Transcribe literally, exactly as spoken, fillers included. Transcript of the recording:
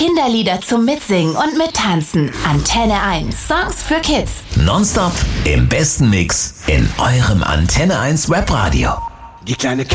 Kinderlieder zum Mitsingen und Mittanzen. Antenne eins. Songs für Kids. Nonstop im besten Mix in eurem Antenne eins Webradio. Die kleine